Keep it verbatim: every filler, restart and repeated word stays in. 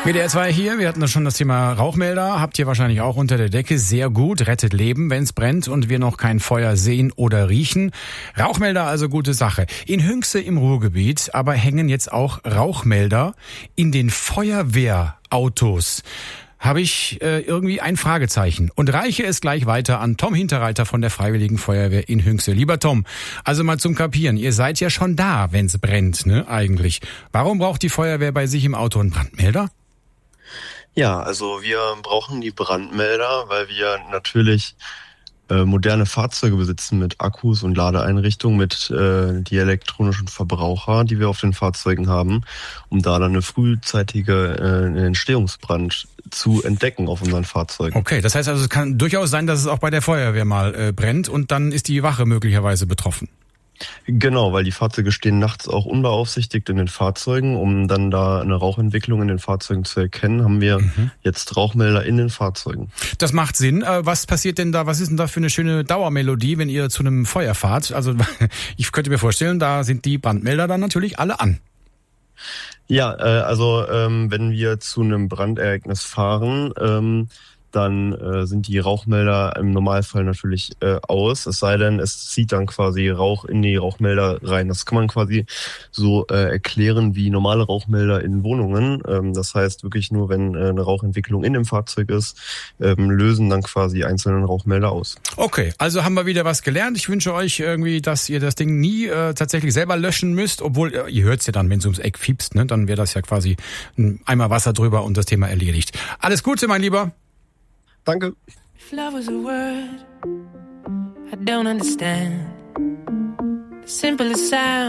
W D R zwei hier, wir hatten schon das Thema Rauchmelder, habt ihr wahrscheinlich auch unter der Decke, sehr gut, rettet Leben, wenn es brennt und wir noch kein Feuer sehen oder riechen. Rauchmelder also gute Sache. In Hünxe im Ruhrgebiet aber hängen jetzt auch Rauchmelder in den Feuerwehrautos. Habe ich äh, irgendwie ein Fragezeichen und reiche es gleich weiter an Tom Hinterreiter von der Freiwilligen Feuerwehr in Hünxe. Lieber Tom, also mal zum Kapieren, ihr seid ja schon da, wenn es brennt, ne, eigentlich. Warum braucht die Feuerwehr bei sich im Auto einen Brandmelder? Ja, also wir brauchen die Brandmelder, weil wir natürlich äh, moderne Fahrzeuge besitzen mit Akkus und Ladeeinrichtungen, mit äh, die elektronischen Verbraucher, die wir auf den Fahrzeugen haben, um da dann eine frühzeitige äh, einen Entstehungsbrand zu entdecken auf unseren Fahrzeugen. Okay, das heißt also, es kann durchaus sein, dass es auch bei der Feuerwehr mal äh, brennt und dann ist die Wache möglicherweise betroffen. Genau, weil die Fahrzeuge stehen nachts auch unbeaufsichtigt in den Fahrzeugen. Um dann da eine Rauchentwicklung in den Fahrzeugen zu erkennen, haben wir mhm. jetzt Rauchmelder in den Fahrzeugen. Das macht Sinn. Was passiert denn da, was ist denn da für eine schöne Dauermelodie, wenn ihr zu einem Feuer fahrt? Also ich könnte mir vorstellen, da sind die Brandmelder dann natürlich alle an. Ja, äh, also ähm, wenn wir zu einem Brandereignis fahren, ähm, dann äh, sind die Rauchmelder im Normalfall natürlich äh, aus, es sei denn, es zieht dann quasi Rauch in die Rauchmelder rein. Das kann man quasi so äh, erklären wie normale Rauchmelder in Wohnungen. Ähm, das heißt wirklich nur, wenn äh, eine Rauchentwicklung in dem Fahrzeug ist, ähm, lösen dann quasi einzelne Rauchmelder aus. Okay, also haben wir wieder was gelernt. Ich wünsche euch irgendwie, dass ihr das Ding nie äh, tatsächlich selber löschen müsst, obwohl, äh, ihr hört's ja dann, wenn es ums Eck fiepst, ne? Dann wäre das ja quasi ein Eimer Wasser drüber und das Thema erledigt. Alles Gute, mein Lieber. Danke. If love was a word I don't understand, the simplest sound